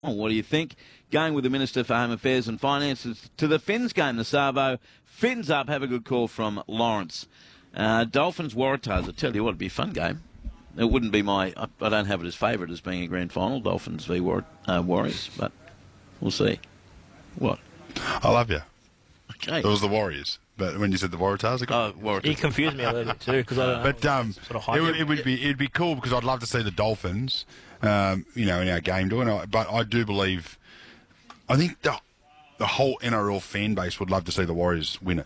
Well, what do you think? Going with the Minister for Home Affairs and Finances to the Finns game, the Savo. Finns up, have a good call from Lawrence. Dolphins, Waratahs, I tell you what, it'd be a fun game. It wouldn't be I don't have it as favourite as being a grand final, Dolphins v Warriors, but we'll see. What? I love you. Okay. It was the Warriors, but when you said the Waratahs, Waratahs. He confused me a little bit too, because I don't know. But it'd be cool because I'd love to see the Dolphins, in our game doing it. But I do believe, I think the whole NRL fan base would love to see the Warriors win it.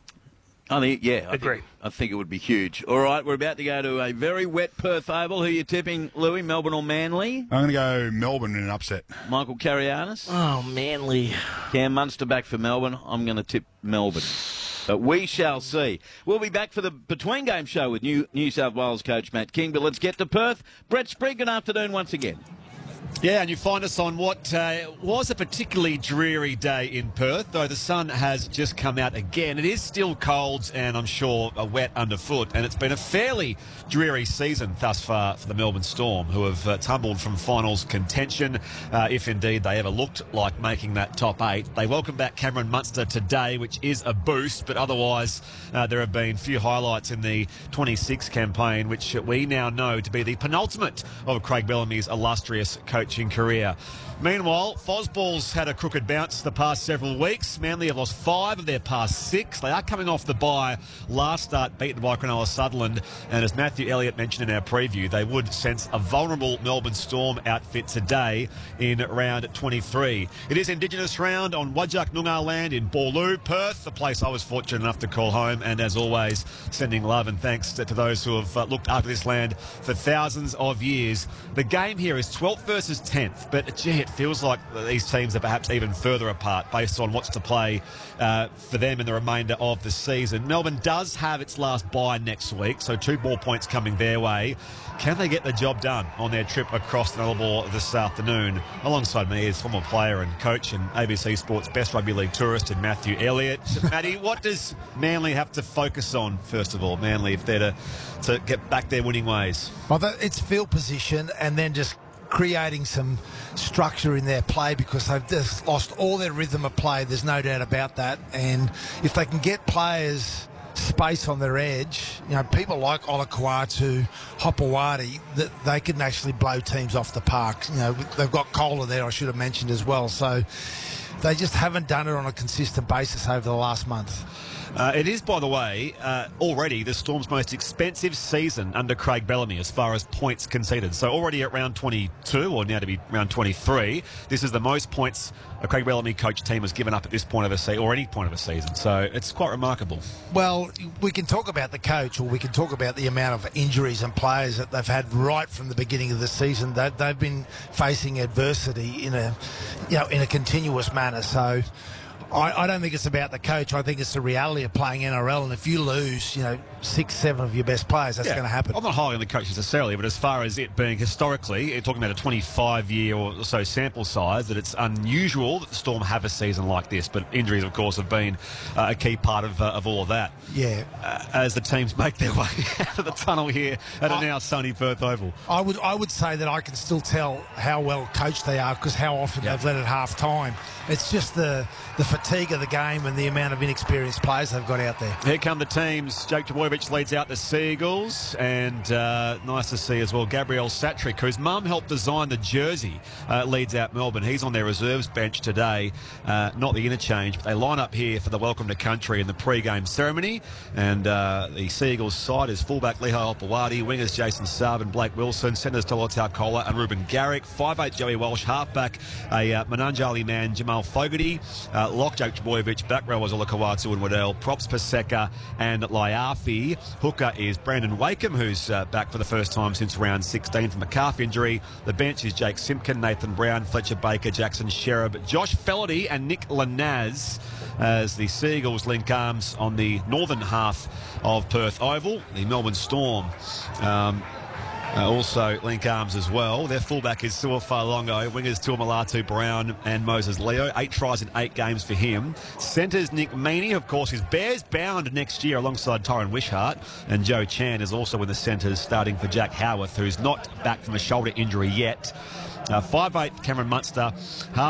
I agree. I think it would be huge. All right, we're about to go to a very wet Perth Oval. Who are you tipping, Louis? Melbourne or Manly? I'm going to go Melbourne in an upset. Michael Carianis? Oh, Manly. Cam Munster back for Melbourne. I'm going to tip Melbourne. But we shall see. We'll be back for the Between Game show with New South Wales coach Matt King. But let's get to Perth. Brett Sprigg, good afternoon once again. Yeah, and you find us on what was a particularly dreary day in Perth, though the sun has just come out again. It is still cold and I'm sure wet underfoot, and it's been a fairly dreary season thus far for the Melbourne Storm, who have tumbled from finals contention, if indeed they ever looked like making that top 8. They welcome back Cameron Munster today, which is a boost, but otherwise there have been few highlights in the 26 campaign, which we now know to be the penultimate of Craig Bellamy's illustrious coaching career. Meanwhile, Fosball's had a crooked bounce the past several weeks. Manly have lost 5 of their past 6. They are coming off the bye last start, beaten by Cronulla Sutherland. And as Matthew Elliott mentioned in our preview, they would sense a vulnerable Melbourne Storm outfit today in round 23. It is Indigenous round on Whadjuk Noongar land in Boorloo, Perth, the place I was fortunate enough to call home. And as always, sending love and thanks to those who have looked after this land for thousands of years. The game here is 12th versus 10th, but gee, it feels like these teams are perhaps even further apart based on what's to play for them in the remainder of the season. Melbourne does have its last bye next week, so 2 more points coming their way. Can they get the job done on their trip across the Nullarbor this afternoon? Alongside me is former player and coach and ABC Sports best rugby league tourist in Matthew Elliott. Matty, what does Manly have to focus on, first of all, Manly, if they're to get back their winning ways? Well, it's field position and then just creating some structure in their play, because they've just lost all their rhythm of play. There's no doubt about that. And if they can get players space on their edge, people like Olakuatu, Hopewadi, that they can actually blow teams off the park. They've got Kohler there, I should have mentioned as well. So they just haven't done it on a consistent basis over the last month. It is, by the way, already the Storm's most expensive season under Craig Bellamy as far as points conceded. So already at round 22, or now to be round 23, this is the most points a Craig Bellamy coached team has given up at this point of a season, or any point of a season. So it's quite remarkable. Well, we can talk about the coach, or we can talk about the amount of injuries and players that they've had right from the beginning of the season. They've been facing adversity in a continuous manner. So I don't think it's about the coach. I think it's the reality of playing NRL. And if you lose, 6, 7 of your best players, that's going to happen. I'm not highlighting the coach necessarily, but as far as it being historically, you're talking about a 25-year or so sample size, that it's unusual that the Storm have a season like this. But injuries, of course, have been a key part of all of that. Yeah. As the teams make their way out of the tunnel here at a now sunny Perth Oval. I would say that I can still tell how well coached they are, because how often they've led at half time. It's just the fatigue of the game and the amount of inexperienced players they've got out there. Here come the teams. Jake Trbojevic leads out the Seagulls, and nice to see as well Gabriel Satrick, whose mum helped design the jersey, leads out Melbourne. He's on their reserves bench today, not the interchange, but they line up here for the welcome to country in the pre-game ceremony. And the Seagulls side is fullback Lehigh Opawadi, wingers Jason Saab and Blake Wilson, centres Tolotau Kohler and Ruben Garrick, 5'8" Joey Walsh, halfback a Mananjali man Jamal Fogarty, lock Jake Trbojevic, back row was Olakuatu and Waddell, props Paseka and Laiafi. Hooker is Brandon Wakeham, who's back for the first time since round 16 from a calf injury. The bench is Jake Simpkin, Nathan Brown, Fletcher Baker, Jackson Sherab, Josh Felaherty and Nick Lanaz, as the Seagulls link arms on the northern half of Perth Oval. The Melbourne Storm also link arms as well. Their fullback is Sua Failongo, wingers Tuamalatu Brown and Moses Leo. 8 tries in 8 games for him. Centres Nick Meaney, of course, is Bears bound next year alongside Tyron Wishart. And Joe Chan is also in the centres, starting for Jack Howarth, who's not back from a shoulder injury yet. 5'8" Cameron Munster, half